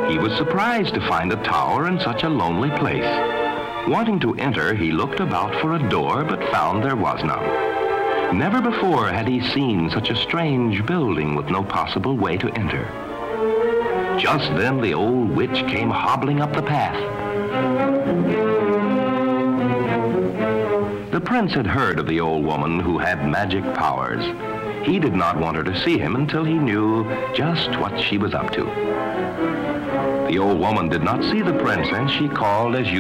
He was surprised to find a tower in such a lonely place. Wanting to enter, he looked about for a door, but found there was none. Never before had he seen such a strange building with no possible way to enter. Just then the old witch came hobbling up the path. The prince had heard of the old woman who had magic powers. He did not want her to see him until he knew just what she was up to. The old woman did not see the prince, and she called as usual.